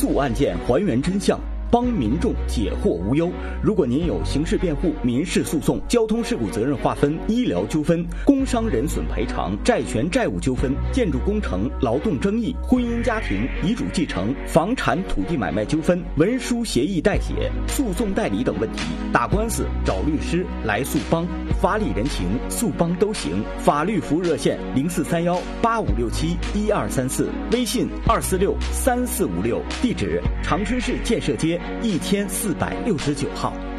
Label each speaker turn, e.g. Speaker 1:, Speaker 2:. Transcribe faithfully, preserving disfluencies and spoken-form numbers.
Speaker 1: 速案件还原真相，帮民众解惑无忧。如果您有刑事辩护、民事诉讼、交通事故责任划分、医疗纠纷、工伤人损赔偿、债权债务纠纷、建筑工程、劳动争议、婚姻家庭、遗嘱继承、房产土地买卖纠纷、文书协议代写、诉讼代理等问题，打官司找律师来速帮，法理人情速帮都行。法律服务热线零四三幺八五六七一二三四，微信二四六三四五六，地址长春市建设街一千四百六十九号。